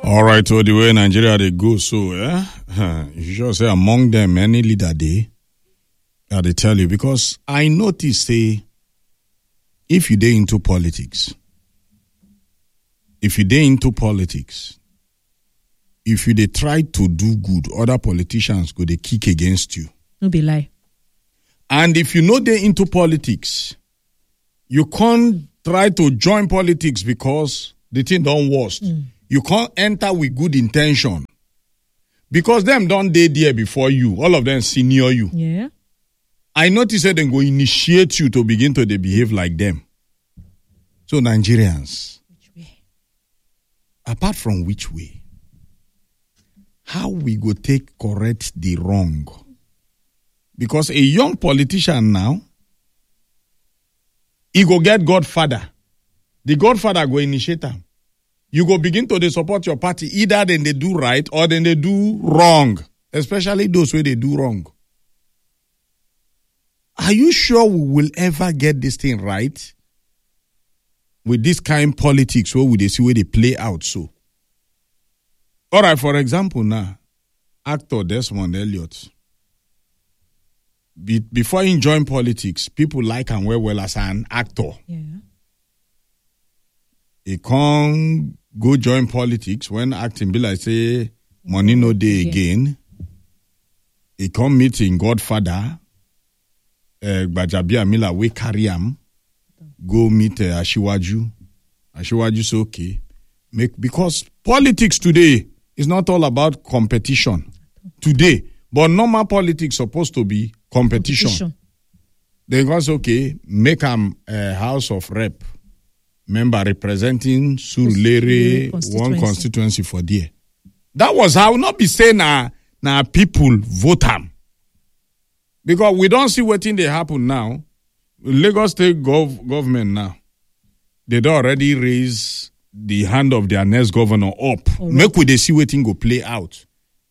All right, so the way Nigeria they go, so you sure say among them any leader they tell you, because I notice say if you dey into politics, if you dey try to do good, other politicians go they kick against you. No be lie. And if you know they into politics, you can't try to join politics because the thing don't worst. You can't enter with good intention. Because them don't dey there before you. All of them senior you. Yeah. I notice that they go initiate you to begin to behave like them. So Nigerians, Which way? apart from which way, how we go take correct the wrong? Because a young politician now, he go get godfather. The godfather go initiate him. You go begin to dey support your party. Either then they do right or then they do wrong. Especially those where they do wrong. Are you sure we will ever get this thing right? With this kind of politics where we see where they play out so. All right, for example now, actor Desmond Elliot. Before he joined politics, people like him well as an actor. Yeah. He can't go join politics when acting be like say money no day again. He can't meet in Godfather. Gbajabiamila Mila we carry him. Go meet Ashiwaju. Ashiwaju's okay. Because politics today is not all about competition. Today. But normal politics supposed to be competition. Then goes okay, make him a House of Rep member representing Surulere, one constituency for there. That was how, not be saying now people vote him. Because we don't see what thing they happen now. Lagos State government now, they don't already raise the hand of their next governor up. Right. Make we they see what thing go play out.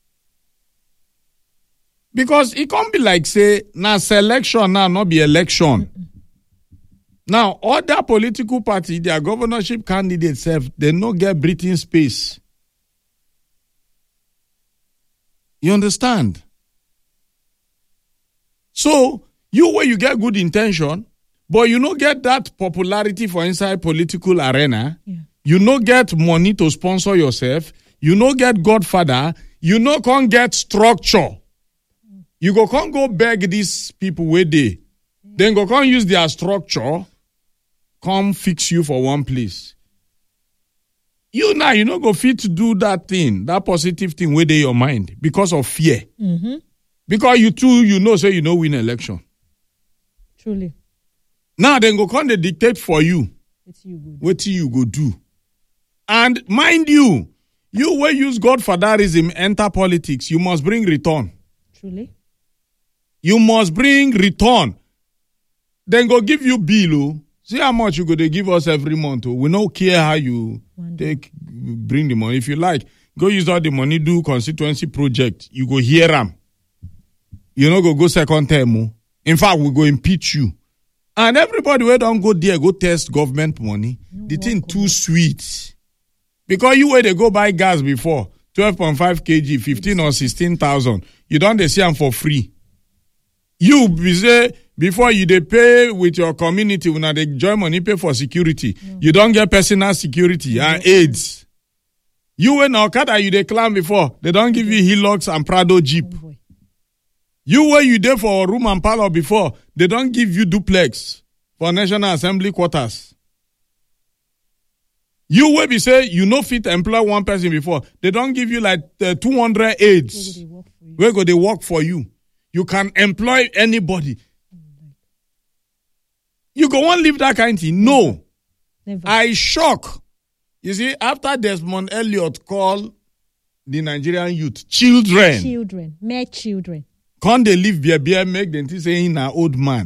Because it can't be like say, now selection now, not be election. Now, other political party, their governorship candidates they no get breathing space. You understand? So, you where you get good intention, but you no get that popularity for inside political arena. Yeah. You no get money to sponsor yourself. You no get godfather. You no can't get structure. You can't go beg these people where they. Then can't use their structure. Come fix you for one place. You no go fit to do that thing, that positive thing where they your mind because of fear. Mm-hmm. Because you too, say you know win election. Truly. Now then go come they dictate for you. What you go do. And mind you will use godfatherism enter politics. You must bring return. Truly. You must bring return. Then go give you bill. See how much you go to give us every month. We don't care how you bring the money. If you like, go use all the money, do constituency project. You go hear them. You know, go second term. In fact, we go impeach you. And everybody who don't go there, go test government money. The thing too sweet. Because you where they go buy gas before, 12.5 kg, 15 or 16,000. You don't they see them for free. You be say, before you they pay with your community, when they join money, pay for security. You don't get personal security and aids. You when Okada you they climb before, they don't give you Hilux and Prado Jeep. You where you there for room and parlor before, they don't give you duplex for National Assembly quarters. You where be say you no fit employ one person before, they don't give you like 200 aids. Where go they work for you? You can employ anybody. You go on live that kind of thing? No. Never. I shock. You see, after Desmond Elliot called the Nigerian youth children. Mere children. Can't they live beer, make them say he's an old man.